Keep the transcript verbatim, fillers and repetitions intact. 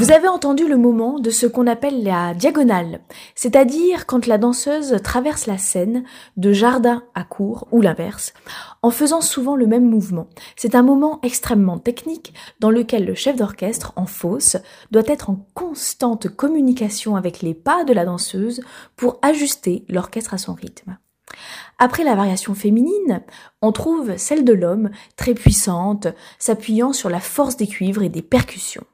Vous avez entendu le moment de ce qu'on appelle la diagonale, c'est-à-dire quand la danseuse traverse la scène de jardin à cour ou l'inverse, en faisant souvent le même mouvement. C'est un moment extrêmement technique dans lequel le chef d'orchestre en fosse doit être en constante communication avec les pas de la danseuse pour ajuster l'orchestre à son rythme. Après la variation féminine, on trouve celle de l'homme, très puissante, s'appuyant sur la force des cuivres et des percussions.